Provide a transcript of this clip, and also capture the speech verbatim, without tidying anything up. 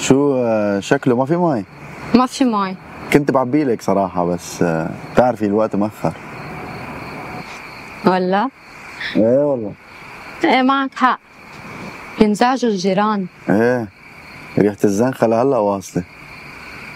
شو آه، شكله ما في مي؟ ما في مي. كنت بعبي لك صراحة بس آه، بتعرفي الوقت مأخر. ولا؟ ايه والله. ايه معك حق، بينزعجوا الجيران. ايه ريحة الزنخة لهلا واصلة.